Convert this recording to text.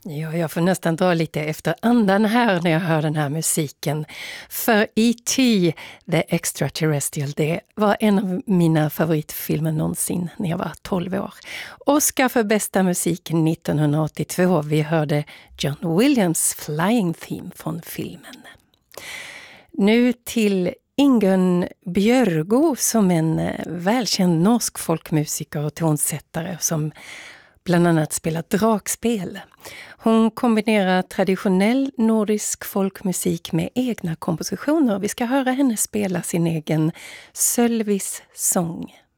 Ja, jag får nästan dra lite efter andan här när jag hör den här musiken. För E.T. The Extraterrestrial, det var en av mina favoritfilmer någonsin när jag var 12 år. Oscar för bästa musik 1982. Vi hörde John Williams Flying Theme från filmen. Nu till Ingunn Björgo som en välkänd norsk folkmusiker och tonsättare som bland annat spelar dragspel. Hon kombinerar traditionell nordisk folkmusik med egna kompositioner. Vi ska höra henne spela sin egen Sölvis sång.